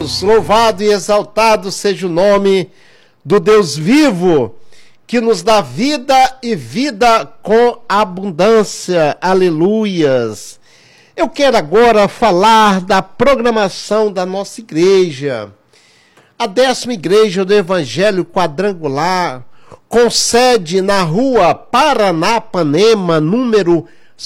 Louvado e exaltado seja o nome do Deus vivo, que nos dá vida e vida com abundância. Aleluias! Eu quero agora falar da programação da nossa igreja. A 10ª Igreja do Evangelho Quadrangular, com sede na rua Paranapanema, número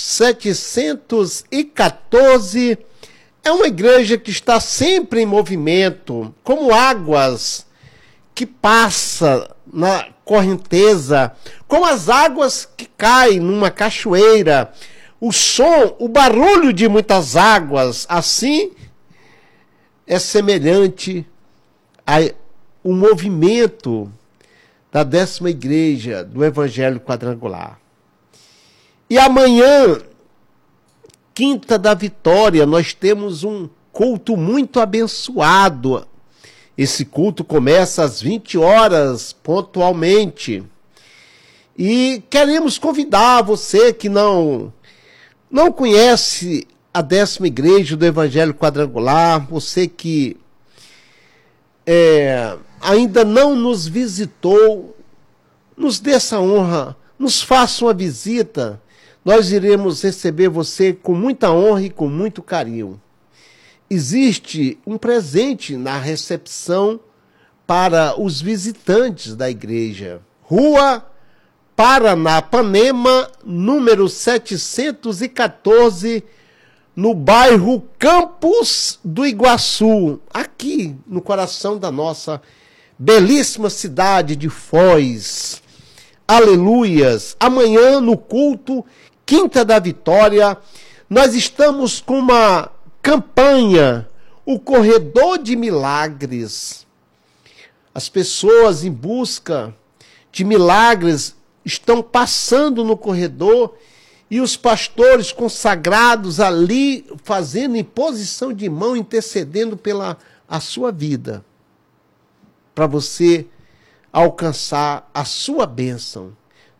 714, é uma igreja que está sempre em movimento, como águas que passam na correnteza, como as águas que caem numa cachoeira, o som, o barulho de muitas águas, assim é semelhante ao movimento da 10ª Igreja do Evangelho Quadrangular. E amanhã, Quinta da Vitória, nós temos um culto muito abençoado. Esse culto começa às 20 horas, pontualmente. E queremos convidar você que não conhece a 10ª Igreja do Evangelho Quadrangular, você que ainda não nos visitou, nos dê essa honra, nos faça uma visita. Nós iremos receber você com muita honra e com muito carinho. Existe um presente na recepção para os visitantes da igreja. Rua Paranapanema, número 714, no bairro Campos do Iguaçu, aqui no coração da nossa belíssima cidade de Foz. Aleluias! Amanhã no culto Quinta da Vitória, nós estamos com uma campanha, o Corredor de Milagres. As pessoas em busca de milagres estão passando no corredor e os pastores consagrados ali fazendo imposição de mão, intercedendo pela a sua vida, para você alcançar a sua bênção.